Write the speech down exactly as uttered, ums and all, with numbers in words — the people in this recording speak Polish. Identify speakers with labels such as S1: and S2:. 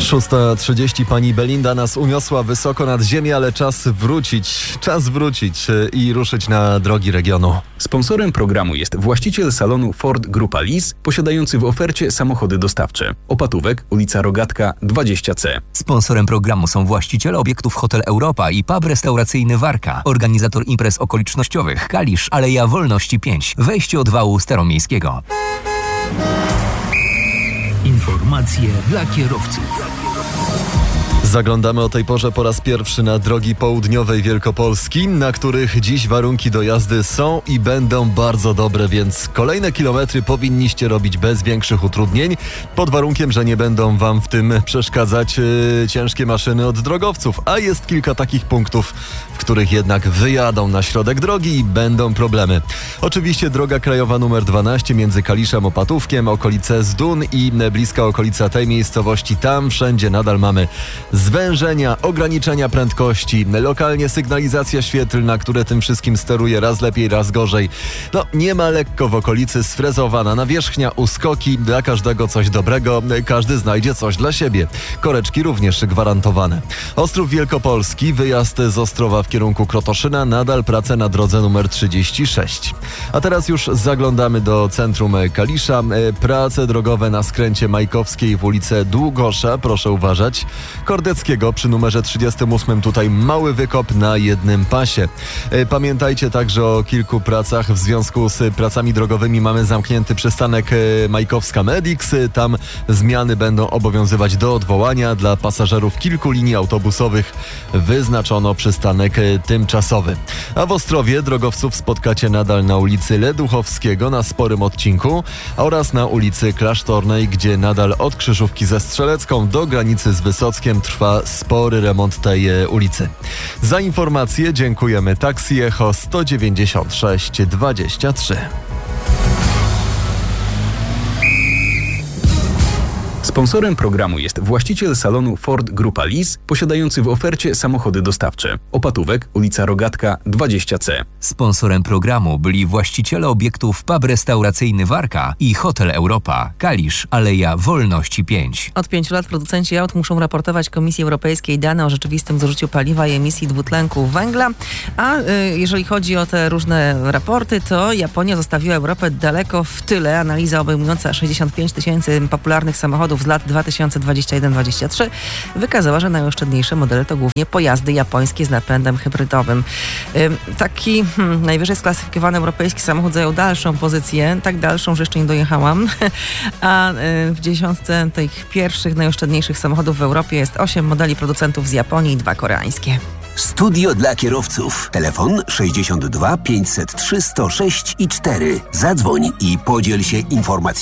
S1: szósta trzydzieści. Pani Belinda nas uniosła wysoko nad ziemię, ale czas wrócić, czas wrócić i ruszyć na drogi regionu.
S2: Sponsorem programu jest właściciel salonu Ford Grupa Lis, posiadający w ofercie samochody dostawcze. Opatówek, ulica Rogatka dwadzieścia C.
S3: Sponsorem programu są właściciele obiektów Hotel Europa i pub restauracyjny Warka. Organizator imprez okolicznościowych Kalisz, Aleja Wolności pięć. Wejście od wału Staromiejskiego.
S4: Informacje dla kierowców.
S1: Zaglądamy o tej porze po raz pierwszy na drogi południowej Wielkopolski, na których dziś warunki do jazdy są i będą bardzo dobre, więc kolejne kilometry powinniście robić bez większych utrudnień, pod warunkiem, że nie będą wam w tym przeszkadzać yy, ciężkie maszyny od drogowców, a jest kilka takich punktów, w których jednak wyjadą na środek drogi i będą problemy. Oczywiście droga krajowa numer dwanaście między Kaliszem, Opatówkiem, okolice Zdun i bliska okolica tej miejscowości, tam wszędzie nadal mamy zwężenia, ograniczenia prędkości, lokalnie sygnalizacja świetlna, które tym wszystkim steruje raz lepiej, raz gorzej. No, nie ma lekko w okolicy, sfrezowana nawierzchnia, uskoki, dla każdego coś dobrego, każdy znajdzie coś dla siebie. Koreczki również gwarantowane. Ostrów Wielkopolski, wyjazd z Ostrowa w kierunku Krotoszyna, nadal prace na drodze numer trzydzieści sześć. A teraz już zaglądamy do centrum Kalisza. Prace drogowe na skręcie Majkowskiej w ulicę Długosza, proszę uważać. Kordeckiego przy numerze trzydziestym ósmym, tutaj mały wykop na jednym pasie. Pamiętajcie także o kilku pracach. W związku z pracami drogowymi mamy zamknięty przystanek Majkowska Medix. Tam zmiany będą obowiązywać do odwołania. Dla pasażerów kilku linii autobusowych wyznaczono przystanek tymczasowy. A w Ostrowie drogowców spotkacie nadal na ulicy Leduchowskiego na sporym odcinku oraz na ulicy Klasztornej, gdzie nadal od Krzyżówki ze Strzelecką do granicy z Wysockiem trwa spory remont tej ulicy. Za informacje dziękujemy Taxi Echo sto dziewięćdziesiąt sześć dwadzieścia trzy.
S2: Sponsorem programu jest właściciel salonu Ford Grupa Lis, posiadający w ofercie samochody dostawcze. Opatówek, ulica Rogatka dwadzieścia C.
S3: Sponsorem programu byli właściciele obiektów pub restauracyjny Warka i Hotel Europa, Kalisz, Aleja Wolności pięć.
S5: Od pięciu lat producenci aut muszą raportować Komisji Europejskiej dane o rzeczywistym zużyciu paliwa i emisji dwutlenku węgla, a y, jeżeli chodzi o te różne raporty, to Japonia zostawiła Europę daleko w tyle. Analiza obejmująca sześćdziesiąt pięć tysięcy popularnych samochodów z lat dwa tysiące dwudziesty pierwszy do dwudziestego trzeciego wykazała, że najoszczędniejsze modele to głównie pojazdy japońskie z napędem hybrydowym. Ym, taki hmm, najwyżej sklasyfikowany europejski samochód zajął dalszą pozycję, tak dalszą, że jeszcze nie dojechałam, a y, w dziesiątce tych pierwszych najoszczędniejszych samochodów w Europie jest osiem modeli producentów z Japonii i dwa koreańskie.
S4: Studio dla kierowców. Telefon sześćdziesiąt dwa pięćset trzy sto sześć i cztery. Zadzwoń i podziel się informacjami.